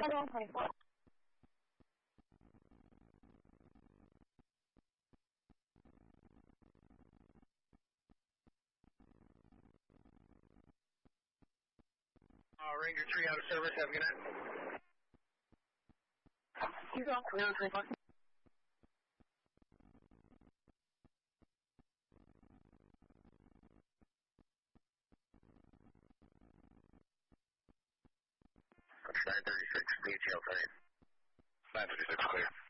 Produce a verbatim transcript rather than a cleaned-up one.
twenty-one twenty-four. Uh, Ranger three out of service, have a good night. You're on twenty-one twenty-four. nine thirty-six, D H L three. nine thirty-six, clear.